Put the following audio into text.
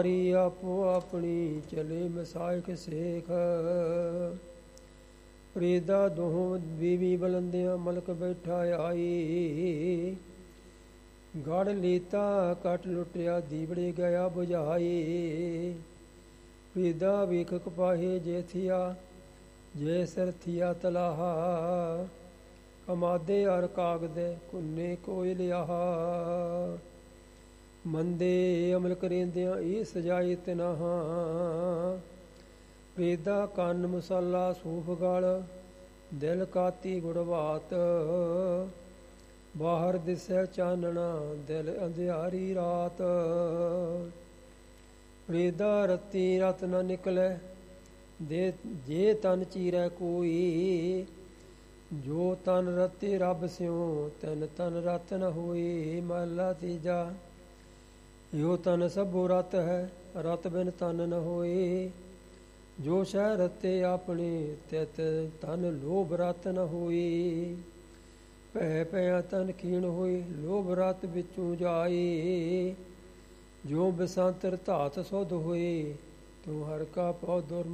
ਆਪੋ ਆਪਣੀ ਚਲੇ ਮਸਾਇਕ ਸੇਖ। ਪ੍ਰੀਦਾ ਦੋਹਾਂ ਬੀਵੀ ਬਲੰਦਿਆਂ ਮਲਕ ਬੈਠਾ ਆਈ। ਗੜ ਲੀਤਾ ਕੱਟ ਲੁੱਟਿਆ ਦੀਵੜੇ ਗਿਆ ਬੁਝਾਈ। ਪ੍ਰੀਦਾ ਵੇਖ ਕਪਾਹੇ ਜੇ ਥੀਆ ਜੇ ਸਿਰ ਥੀਆ ਤਲਾਹਾ। ਕਮਾਦੇ ਅਰ ਕਾਗਦੇ ਕੁੰਨੇ ਕੋਈ ਲਿਆਹਾ। ਮੰਦੇ ਅਮਲ ਕਰੇਂਦਿਆਂ ਇਹ ਸਜਾਈ ਤਨਾਹਾ। ਪ੍ਰੀਦਾ ਕੰਨ ਮਸਾਲਾ ਸੂਫ ਗਲ ਦਿਲ ਕਾਤੀ ਗੁੜਵਾਤ। ਬਾਹਰ ਦਿਸੈ ਚਾਨਣਾ ਦਿਲ ਅੰਧਿਆਰੀ ਰਾਤ। ਪ੍ਰੀਦਾ ਰਤੀ ਰਤ ਨ ਨਿਕਲੈ ਦੇ ਜੇ ਤਨ ਚੀਰੈ ਕੋਈ। ਜੋ ਤਨ ਰਤੇ ਰੱਬ ਸਿਉ ਤਨ ਤਨ ਰਤ ਨ ਹੋਈ। ਮਹਲਾ ਤੀਜਾ। ਇਹੋ ਤਨ ਸਭੋ ਰਤ ਹੈ ਰਤ ਬਿਨ ਤਨ ਨ ਹੋਏ। ਜੋ ਸ਼ਹਿ ਰਤੇ ਆਪਣੇ ਤਿਤ ਤਨ ਲੋਭ ਰਤ ਨ ਹੋਈ। ਭੈ ਪਿਆ ਤਨ ਖੀਣ ਹੋਈ ਲੋਭ ਰਤ ਵਿੱਚੋਂ ਜਾਏ। ਜੋ ਬਸੰਤਰ ਧਾਤ ਸੁਧ ਹੋਏ ਤੂੰ ਹਰ ਕਾ ਪਉ ਦੁਰ